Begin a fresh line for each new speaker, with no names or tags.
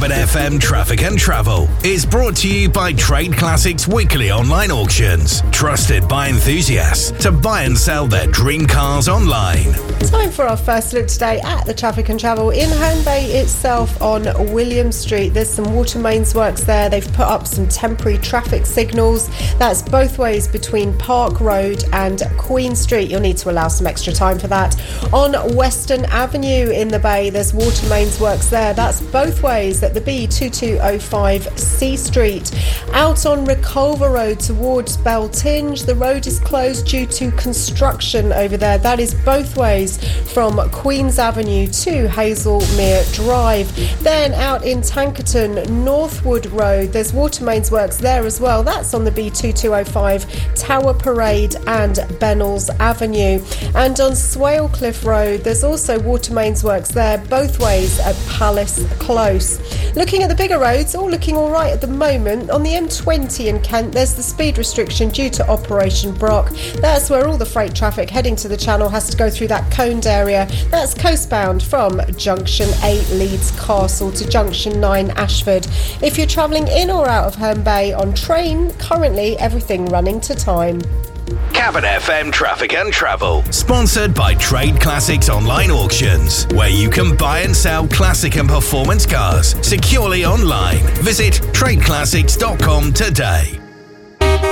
Cabin FM Traffic and Travel is brought to you by Trade Classics Weekly Online Auctions. Trusted by enthusiasts to buy and sell their dream cars online.
Time for our first look today at the Traffic and Travel in Herne Bay itself on William Street. There's some water mains works there. They've put up some temporary traffic signals. That's both ways between Park Road and Queen Street. You'll need to allow some extra time for that. On Western Avenue in the Bay, there's water mains works there. That's both ways at the B2205 C Street. Out on Reculver Road towards Beltinge, the road is closed due to construction over there. That is both ways from Queen's Avenue to Hazelmere Drive. Then out in Tankerton, Northwood Road, there's water mains works there as well. That's on the B2205 Tower Parade and Bennells Avenue. And on Swalecliffe Road, there's also water mains works there, both ways at Palace Close. Looking at the bigger roads, all looking all right at the moment. On the M20 in Kent, there's the speed restriction due to Operation Brock. That's where all the freight traffic heading to the Channel has to go through that coned area. That's coastbound from Junction 8 Leeds Castle to Junction 9 Ashford. If you're travelling in or out of Herne Bay on train, currently everything running to time.
Cabin FM Traffic and Travel, sponsored by Trade Classics Online Auctions, where you can buy and sell classic and performance cars securely online. Visit tradeclassics.com today.